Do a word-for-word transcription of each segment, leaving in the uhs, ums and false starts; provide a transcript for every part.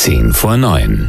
zehn vor neun.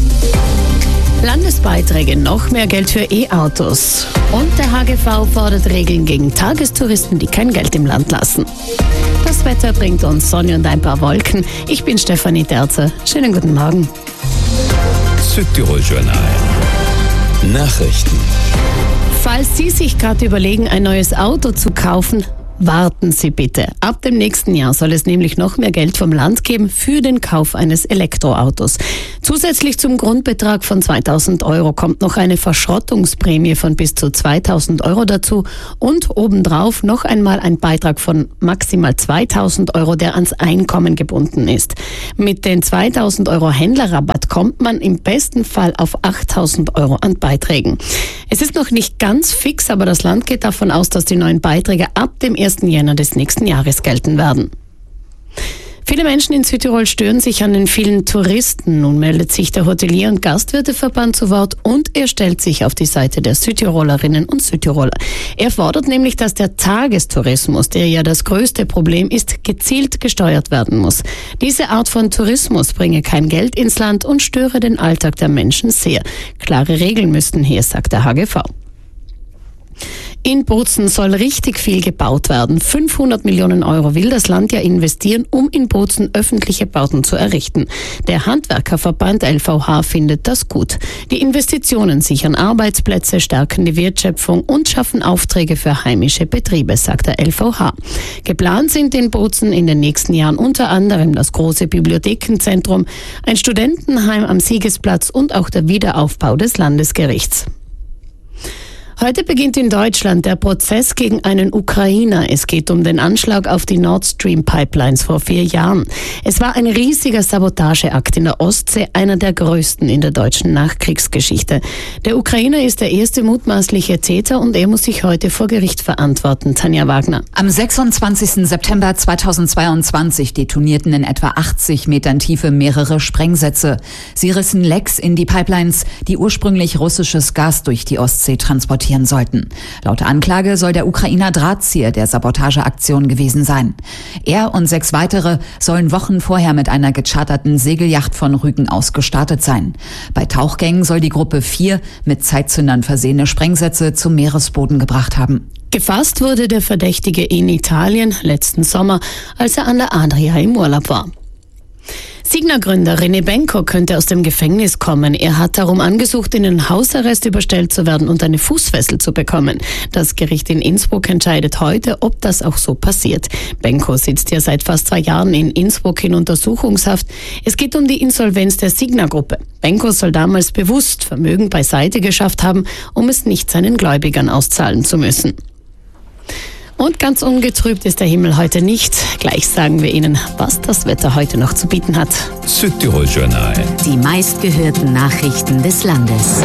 Landesbeiträge, noch mehr Geld für E-Autos. Und der H G V fordert Regeln gegen Tagestouristen, die kein Geld im Land lassen. Das Wetter bringt uns Sonne und ein paar Wolken. Ich bin Stefanie Derzer. Schönen guten Morgen. Südtirol-Journal. Nachrichten. Falls Sie sich gerade überlegen, ein neues Auto zu kaufen, warten Sie bitte. Ab dem nächsten Jahr soll es nämlich noch mehr Geld vom Land geben für den Kauf eines Elektroautos. Zusätzlich zum Grundbetrag von zweitausend Euro kommt noch eine Verschrottungsprämie von bis zu zweitausend Euro dazu und obendrauf noch einmal ein Beitrag von maximal zweitausend Euro, der ans Einkommen gebunden ist. Mit den zweitausend Euro Händlerrabatt kommt man im besten Fall auf achttausend Euro an Beiträgen. Es ist noch nicht ganz fix, aber das Land geht davon aus, dass die neuen Beiträge ab dem ersten Jänner des nächsten Jahres gelten werden. Viele Menschen in Südtirol stören sich an den vielen Touristen. Nun meldet sich der Hotelier- und Gastwirteverband zu Wort und er stellt sich auf die Seite der Südtirolerinnen und Südtiroler. Er fordert nämlich, dass der Tagestourismus, der ja das größte Problem ist, gezielt gesteuert werden muss. Diese Art von Tourismus bringe kein Geld ins Land und störe den Alltag der Menschen sehr. Klare Regeln müssten her, sagt der H G V. In Bozen soll richtig viel gebaut werden. fünfhundert Millionen Euro will das Land ja investieren, um in Bozen öffentliche Bauten zu errichten. Der Handwerkerverband L V H findet das gut. Die Investitionen sichern Arbeitsplätze, stärken die Wertschöpfung und schaffen Aufträge für heimische Betriebe, sagt der L V H. Geplant sind in Bozen in den nächsten Jahren unter anderem das große Bibliothekenzentrum, ein Studentenheim am Siegesplatz und auch der Wiederaufbau des Landesgerichts. Heute beginnt in Deutschland der Prozess gegen einen Ukrainer. Es geht um den Anschlag auf die Nord Stream Pipelines vor vier Jahren. Es war ein riesiger Sabotageakt in der Ostsee, einer der größten in der deutschen Nachkriegsgeschichte. Der Ukrainer ist der erste mutmaßliche Täter und er muss sich heute vor Gericht verantworten. Tanja Wagner. Am sechsundzwanzigsten September zweitausendzweiundzwanzig detonierten in etwa achtzig Metern Tiefe mehrere Sprengsätze. Sie rissen Lecks in die Pipelines, die ursprünglich russisches Gas durch die Ostsee transportierten sollten. Laut Anklage soll der Ukrainer Drahtzieher der Sabotageaktion gewesen sein. Er und sechs weitere sollen Wochen vorher mit einer gecharterten Segelyacht von Rügen aus gestartet sein. Bei Tauchgängen soll die Gruppe vier mit Zeitzündern versehene Sprengsätze zum Meeresboden gebracht haben. Gefasst wurde der Verdächtige in Italien letzten Sommer, als er an der Adria im Urlaub war. Signa-Gründer René Benko könnte aus dem Gefängnis kommen. Er hat darum angesucht, in den Hausarrest überstellt zu werden und eine Fußfessel zu bekommen. Das Gericht in Innsbruck entscheidet heute, ob das auch so passiert. Benko sitzt ja seit fast zwei Jahren in Innsbruck in Untersuchungshaft. Es geht um die Insolvenz der Signa-Gruppe. Benko soll damals bewusst Vermögen beiseite geschafft haben, um es nicht seinen Gläubigern auszahlen zu müssen. Und ganz ungetrübt ist der Himmel heute nicht. Gleich sagen wir Ihnen, was das Wetter heute noch zu bieten hat. Südtirol-Journal. Die meistgehörten Nachrichten des Landes.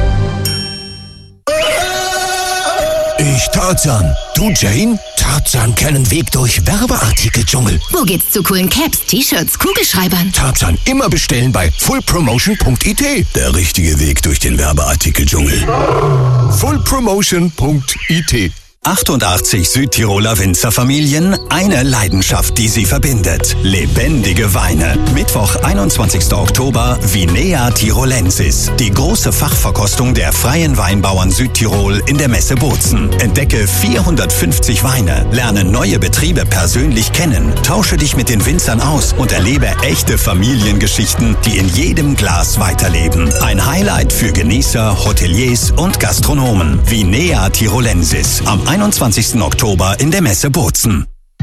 Ich Tarzan. Du Jane? Tarzan kennt Weg durch Werbeartikel-Dschungel. Wo geht's zu coolen Caps, T-Shirts, Kugelschreibern? Tarzan immer bestellen bei full promotion punkt i t. Der richtige Weg durch den Werbeartikel-Dschungel. full promotion punkt i t. achtundachtzig Südtiroler Winzerfamilien, eine Leidenschaft, die sie verbindet. Lebendige Weine. Mittwoch, einundzwanzigsten Oktober, Vinea Tirolensis. Die große Fachverkostung der freien Weinbauern Südtirol in der Messe Bozen. Entdecke vierhundertfünfzig Weine, lerne neue Betriebe persönlich kennen, tausche dich mit den Winzern aus und erlebe echte Familiengeschichten, die in jedem Glas weiterleben. Ein Highlight für Genießer, Hoteliers und Gastronomen. Vinea Tirolensis. Am einundzwanzigsten Oktober in der Messe Bozen.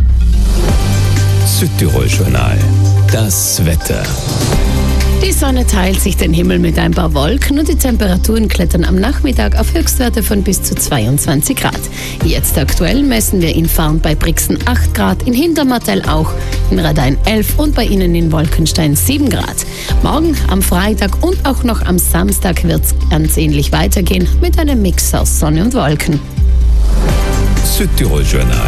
Südtirol-Journal. Das Wetter. Die Sonne teilt sich den Himmel mit ein paar Wolken und die Temperaturen klettern am Nachmittag auf Höchstwerte von bis zu zweiundzwanzig Grad. Jetzt aktuell messen wir in Farn bei Brixen acht Grad, in Hintermartell auch, in Radein elf und bei Ihnen in Wolkenstein sieben Grad. Morgen am Freitag und auch noch am Samstag wird es ganz ähnlich weitergehen mit einem Mix aus Sonne und Wolken. Südtirol-Journal.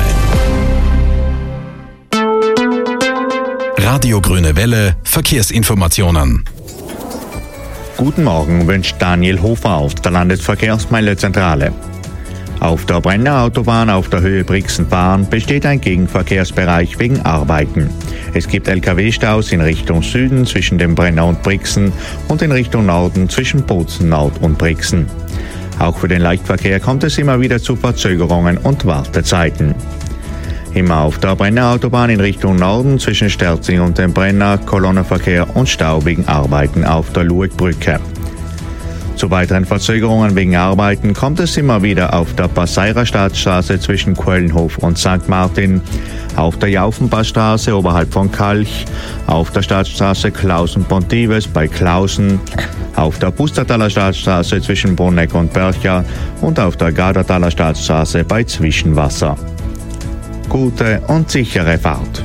Radio Grüne Welle, Verkehrsinformationen. Guten Morgen wünscht Daniel Hofer auf der Landesverkehrsmeldezentrale. Auf der Brenner Autobahn auf der Höhe Brixen-Bahn besteht ein Gegenverkehrsbereich wegen Arbeiten. Es gibt L K W-Staus in Richtung Süden zwischen dem Brenner und Brixen und in Richtung Norden zwischen Bozen Nord und Brixen. Auch für den Leichtverkehr kommt es immer wieder zu Verzögerungen und Wartezeiten. Immer auf der Brenner Autobahn in Richtung Norden zwischen Sterzing und dem Brenner Kolonnenverkehr und Stau wegen Arbeiten auf der Luegbrücke. Zu weiteren Verzögerungen wegen Arbeiten kommt es immer wieder auf der Passeirer Staatsstraße zwischen Kölnhof und Sankt Martin, auf der Jaufenpassstraße oberhalb von Kalch, auf der Staatsstraße Klausen-Pontives bei Klausen, auf der Pustertaler Staatsstraße zwischen Bruneck und Bercha und auf der Gardertaler Staatsstraße bei Zwischenwasser. Gute und sichere Fahrt.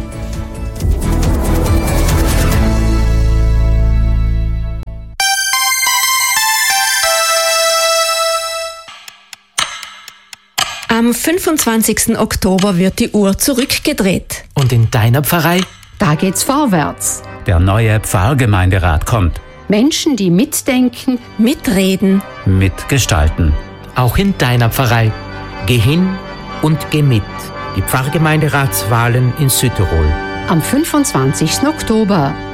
Am fünfundzwanzigsten Oktober wird die Uhr zurückgedreht. Und in deiner Pfarrei? Da geht's vorwärts. Der neue Pfarrgemeinderat kommt. Menschen, die mitdenken, mitreden, mitgestalten. Auch in deiner Pfarrei. Geh hin und geh mit. Die Pfarrgemeinderatswahlen in Südtirol. Am fünfundzwanzigsten Oktober.